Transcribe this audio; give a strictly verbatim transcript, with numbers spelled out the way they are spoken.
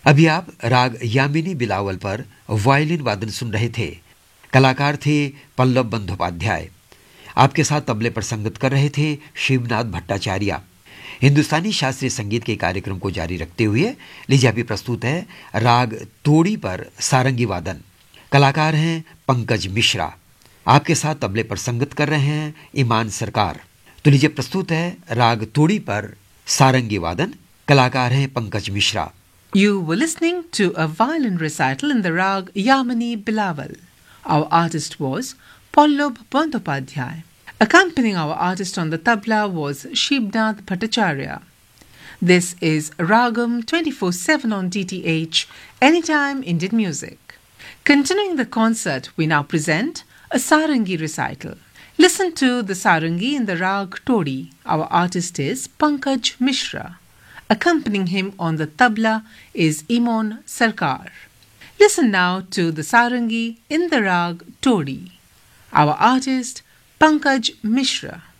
अभी आप राग यामिनी बिलावल पर वायलिन वादन सुन रहे थे। कलाकार थे पल्लव बंदोपाध्याय। आपके साथ तबले पर संगत कर रहे थे शिवनाथ भट्टाचार्य। हिंदुस्तानी शास्त्रीय संगीत के कार्यक्रम को जारी रखते हुए लीजिए अभी प्रस्तुत है राग तोड़ी पर सारंगी वादन। कलाकार हैं पंकज मिश्रा। आपके साथ तबले पर संगत कर रहे हैं ईमान सरकार। तो लीजिए प्रस्तुत है राग तोड़ी पर सारंगी वादन। कलाकार हैं Pankaj Mishra. You were listening to a violin recital in the rag Yamini Bilawal. Our artist was Pallab Bandyopadhyay. Accompanying our artist on the tabla was Shibnath Bhattacharya. This is Ragam twenty-four seven on D T H, Anytime Indian Music. Continuing the concert, we now present a Sarangi recital. Listen to the Sarangi in the rag Todi. Our artist is Pankaj Mishra. Accompanying him on the tabla is Imon Sarkar. Listen now to the Sarangi in the rag Todi. Our artist Pankaj Mishra.